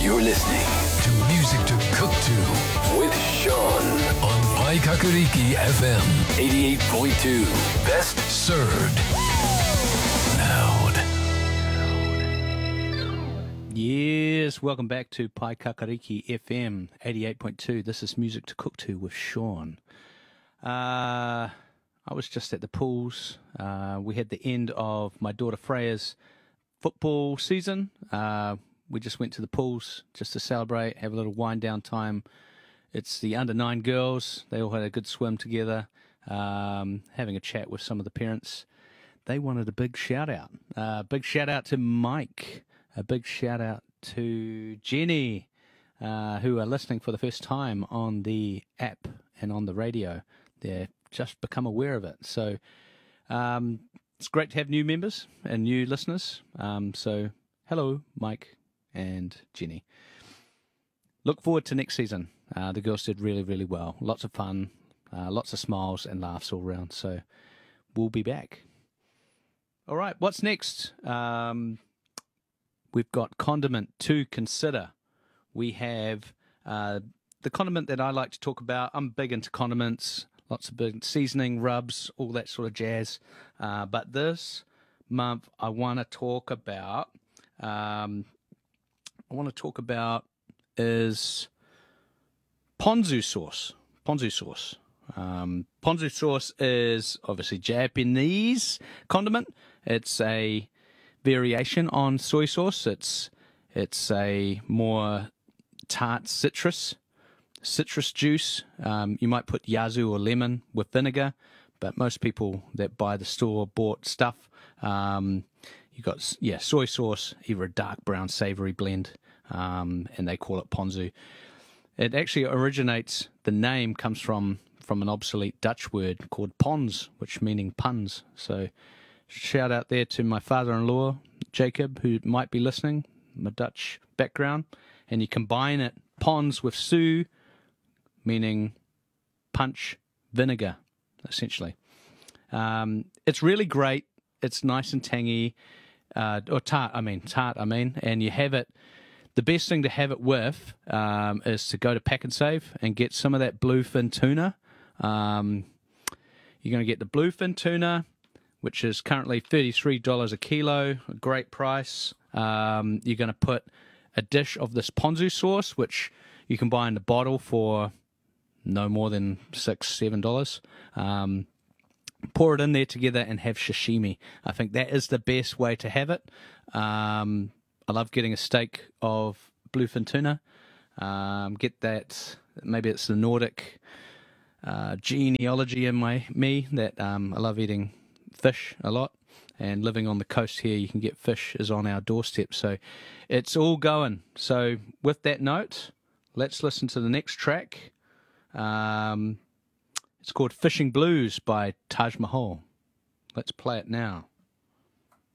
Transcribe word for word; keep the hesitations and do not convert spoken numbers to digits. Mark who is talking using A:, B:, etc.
A: You're listening
B: to Music to Cook To
A: with Sean
B: on Paikakariki F M
A: eighty-eight point two. Best
B: served loud.
C: Yes, welcome back to Paikakariki F M eighty-eight point two. This is Music to Cook To with Sean. Uh, I was just at the pools. Uh, we had the end of my daughter Freya's football season. Uh, we just went to the pools just to celebrate, have a little wind down time. It's the under nine girls. They all had a good swim together, um, having a chat with some of the parents. They wanted a big shout out. Uh, big shout out to Mike. A big shout out to Jenny, uh, who are listening for the first time on the app and on the radio. They're just become aware of it. So um, it's great to have new members and new listeners. Um, so hello, Mike and Jenny. Look forward to next season. Uh, the girls did really, really well. Lots of fun, uh, lots of smiles and laughs all around. So we'll be back. All right, what's next? Um, we've got condiment to consider. We have uh, the condiment that I like to talk about. I'm big into condiments, lots of big seasoning, rubs, all that sort of jazz. Uh, but this month, I want to talk about. Um, I want to talk about is ponzu sauce. Ponzu sauce. Um, ponzu sauce is obviously Japanese condiment. It's a variation on soy sauce. It's it's a more tart citrus citrus juice. Um, you might put yuzu or lemon with vinegar, but most people that buy the store bought stuff. Um, you got yeah soy sauce, either a dark brown savory blend, um, and they call it ponzu. It actually originates. The name comes from from an obsolete Dutch word called pons, which meaning puns. So shout out there to my father-in-law, Jacob, who might be listening, my Dutch background. And you combine it, pons with su, meaning punch vinegar, essentially. Um, it's really great. It's nice and tangy, uh, or tart, I mean, tart, I mean. And you have it, the best thing to have it with um, is to go to Pack and Save and get some of that bluefin tuna. Um, you're going to get the bluefin tuna, which is currently thirty-three dollars a kilo, a great price. Um, you're going to put a dish of this ponzu sauce, which you can buy in the bottle for no more than six dollars, seven dollars. Um, pour it in there together and have sashimi. I think that is the best way to have it. Um, I love getting a steak of bluefin tuna. Um, get that, maybe it's the Nordic uh, genealogy in my me that um, I love eating fish a lot, and living on the coast here, you can get fish is on our doorstep, so it's all going. So with that note, let's listen to the next track. Um, it's called Fishing Blues by Taj Mahal. Let's play it now.